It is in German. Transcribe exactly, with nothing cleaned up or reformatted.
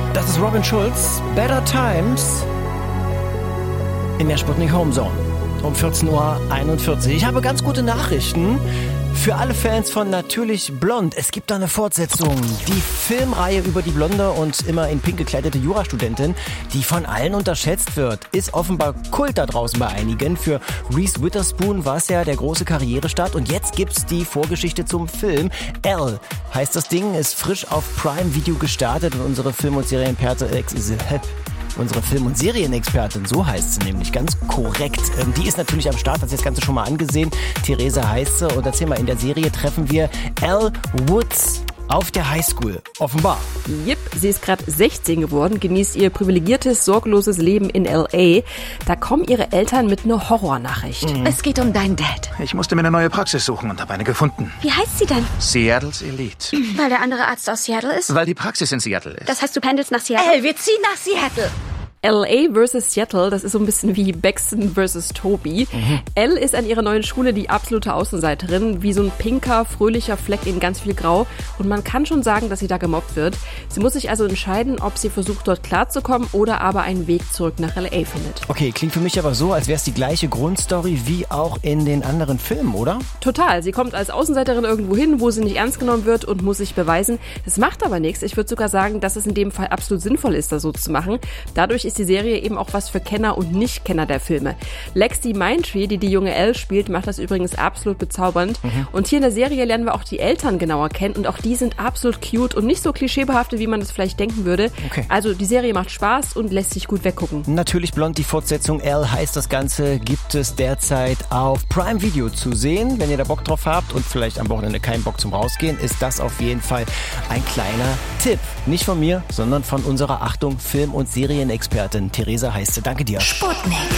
Das ist Robin Schulz, Better Times in der Sputnik Home Zone um vierzehn Uhr einundvierzig. Ich habe ganz gute Nachrichten für alle Fans von Natürlich Blond. Es gibt da eine Fortsetzung. Die Filmreihe über die blonde und immer in pink gekleidete Jurastudentin, die von allen unterschätzt wird, ist offenbar Kult da draußen bei einigen. Für Reese Witherspoon war es ja der große Karrierestart und jetzt gibt's die Vorgeschichte zum Film. Elle heißt das Ding, ist frisch auf Prime Video gestartet und unsere Film- und Serienperte Unsere Film- und Serienexpertin, so heißt sie nämlich, ganz korrekt. Ähm, die ist natürlich am Start, hat sich das Ganze schon mal angesehen. Theresa heißt sie und erzähl mal, in der Serie treffen wir Elle Woods auf der Highschool, offenbar. Jep, sie ist gerade sechzehn geworden, genießt ihr privilegiertes, sorgloses Leben in L A. Da kommen ihre Eltern mit einer Horrornachricht. Mhm. Es geht um deinen Dad. Ich musste mir eine neue Praxis suchen und habe eine gefunden. Wie heißt sie denn? Seattle's Elite. Weil der andere Arzt aus Seattle ist? Weil die Praxis in Seattle ist. Das heißt, du pendelst nach Seattle? Elle, wir ziehen nach Seattle. L A versus Seattle, das ist so ein bisschen wie Baxton versus Toby. Mhm. Elle ist an ihrer neuen Schule die absolute Außenseiterin, wie so ein pinker, fröhlicher Fleck in ganz viel Grau. Und man kann schon sagen, dass sie da gemobbt wird. Sie muss sich also entscheiden, ob sie versucht, dort klarzukommen oder aber einen Weg zurück nach L A findet. Okay, klingt für mich aber so, als wäre es die gleiche Grundstory wie auch in den anderen Filmen, oder? Total. Sie kommt als Außenseiterin irgendwo hin, wo sie nicht ernst genommen wird und muss sich beweisen. Das macht aber nichts. Ich würde sogar sagen, dass es in dem Fall absolut sinnvoll ist, das so zu machen. Dadurch ist die Serie eben auch was für Kenner und Nicht-Kenner der Filme. Lexi Mindtree, die die junge Elle spielt, macht das übrigens absolut bezaubernd. Mhm. Und hier in der Serie lernen wir auch die Eltern genauer kennen und auch die sind absolut cute und nicht so klischeebehaftet, wie man das vielleicht denken würde. Okay. Also die Serie macht Spaß und lässt sich gut weggucken. Natürlich Blond, die Fortsetzung Elle heißt das Ganze, gibt es derzeit auf Prime Video zu sehen. Wenn ihr da Bock drauf habt und vielleicht am Wochenende keinen Bock zum Rausgehen, ist das auf jeden Fall ein kleiner Tipp. Nicht von mir, sondern von unserer Achtung Film- und Serienexpertin Theresa heißt sie. Danke dir. Sputnik.